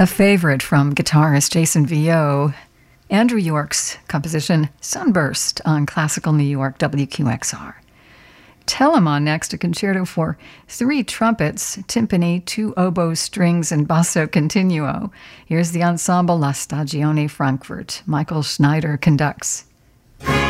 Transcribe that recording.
A favorite from guitarist Jason Vio, Andrew York's composition Sunburst on Classical New York WQXR. Telemann next, a concerto for 3 trumpets, timpani, 2 oboes, strings, and basso continuo. Here's the ensemble La Stagione Frankfurt. Michael Schneider conducts.